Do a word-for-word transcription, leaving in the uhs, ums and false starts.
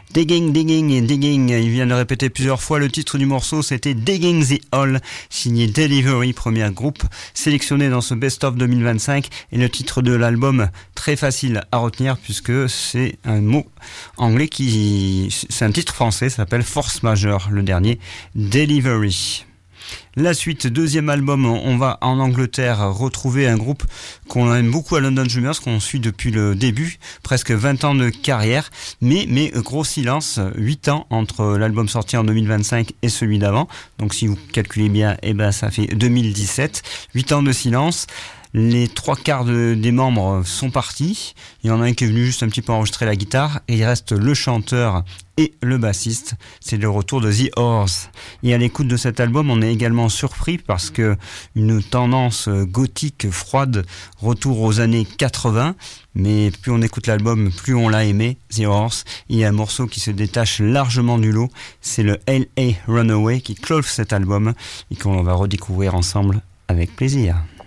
Digging, digging et digging. Il vient de répéter plusieurs fois le titre du morceau, c'était Digging the Hole, signé Delivery, premier groupe sélectionné dans ce Best of deux mille vingt-cinq. Et le titre de l'album, très facile à retenir puisque c'est un mot anglais qui, c'est un titre français, ça s'appelle Force Majeure, le dernier, Delivery. La suite, deuxième album, on va en Angleterre retrouver un groupe qu'on aime beaucoup à London Drummers, qu'on suit depuis le début, presque vingt ans de carrière, mais, mais gros silence, huit ans entre l'album sorti en deux mille vingt-cinq et celui d'avant, donc si vous calculez bien, eh ben ça fait deux mille dix-sept, huit ans de silence. Les trois quarts de, des membres sont partis. Il y en a un qui est venu juste un petit peu enregistrer la guitare. Et il reste le chanteur et le bassiste. C'est le retour de The Horse. Et à l'écoute de cet album, on est également surpris parce que une tendance gothique froide, retour aux années quatre-vingts. Mais plus on écoute l'album, plus on l'a aimé, The Horse. Il y a un morceau qui se détache largement du lot. C'est le L A Runaway qui close cet album et qu'on va redécouvrir ensemble avec plaisir.